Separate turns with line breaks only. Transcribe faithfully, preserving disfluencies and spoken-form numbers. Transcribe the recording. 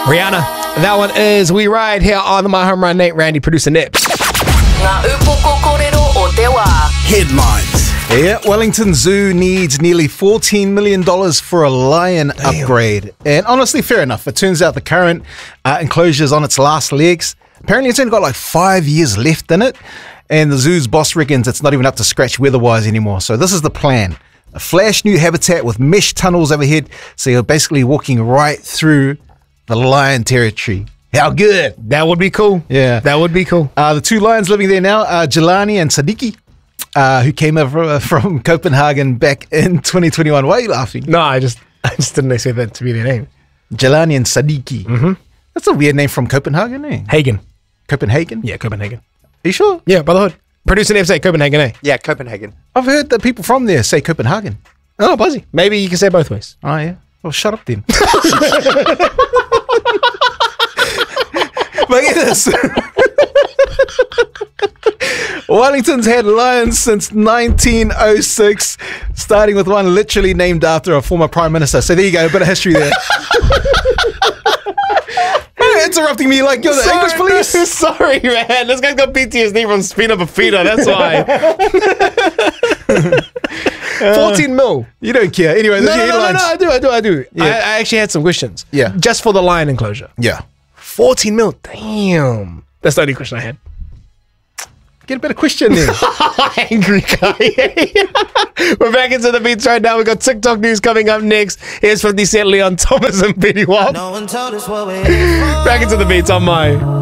Rihanna. That one is We Ride here on the My Home Run. Nate, Randy, producer Nips.
Headlines. Yeah, Wellington Zoo needs nearly fourteen million dollars for a lion Damn. upgrade. And honestly, fair enough. It turns out the current uh, enclosure is on its last legs. Apparently, it's only got like five years left in it. And the zoo's boss reckons it's not even up to scratch weather-wise anymore. So this is the plan. A flash new habitat with mesh tunnels overhead. So you're basically walking right through the lion territory. How good?
That would be cool.
Yeah.
That would be cool.
Uh, the two lions living there now are Jelani and Sadiki, uh, who came over from Copenhagen back in twenty twenty-one. Why are you laughing?
No, I just I just didn't expect that to be their name.
Jelani and Sadiki.
Mm-hmm.
That's a weird name from Copenhagen, eh?
Hagen.
Copenhagen?
Yeah, Copenhagen.
Are you sure?
Yeah, Brotherhood. Producer Nips say Copenhagen, eh?
Yeah, Copenhagen.
I've heard that people from there say Copenhagen.
Oh, Buzzy. Maybe you can say both ways.
Oh, yeah. Well, shut up then. Look at this. Wellington's had lions since nineteen oh six, starting with one literally named after a former prime minister. So there you go, a bit of history there. You're interrupting me like you're the English police.
No, sorry, man. This guy's got P T S D from Spina Bifida. That's why. fourteen mil.
You don't care. Anyway,
No,
there's
no,
your
no, no,
headlines.
no, I do, I do, I do.
Yeah.
I, I actually had some questions.
Yeah.
Just for the lion enclosure.
Yeah.
fourteen mil. Damn. That's the only question I had.
Get a better question then.
Angry guy. We're back into the beats right now. We got TikTok news coming up next. Here's fifty Cent, Leon Thomas, and Betty Wap.
No one told us what we
Back into the beats on my